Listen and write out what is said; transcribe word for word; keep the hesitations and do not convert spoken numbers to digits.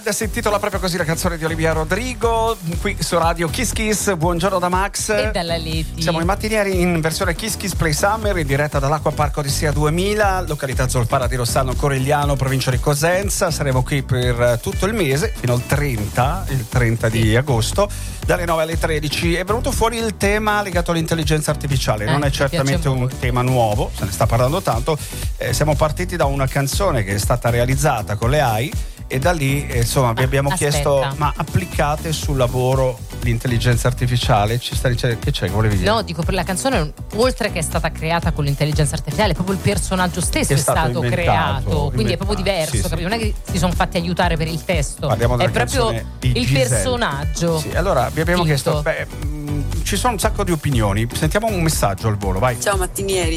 Bad si intitola proprio così la canzone di Olivia Rodrigo, qui su Radio Kiss Kiss. Buongiorno da Max e dalla Leti. Siamo i mattinieri in versione Kiss Kiss Play Summer in diretta dall'Acqua Parco di Sia duemila, località Zolfara di Rossano Corigliano, provincia di Cosenza. Saremo qui per tutto il mese fino al trenta, il trenta sì. di agosto, dalle nove alle tredici. È venuto fuori il tema legato all'intelligenza artificiale. Eh, non è certamente un tema nuovo, se ne sta parlando tanto. Eh, siamo partiti da una canzone che è stata realizzata con le A I e da lì eh, insomma vi abbiamo Aspetta. chiesto: ma applicate sul lavoro l'intelligenza artificiale? Ci sta dicendo che c'è, che volevi dire? No, dico, per la canzone, oltre che è stata creata con l'intelligenza artificiale, proprio il personaggio stesso è, è stato, stato inventato, creato, inventato. Quindi è proprio diverso, sì, sì. non è che si sono fatti aiutare per il testo. Parliamo della è proprio il Giselle. personaggio. Sì, allora vi abbiamo Finto. chiesto, beh, mh, ci sono un sacco di opinioni, sentiamo un messaggio al volo, vai. Ciao mattinieri.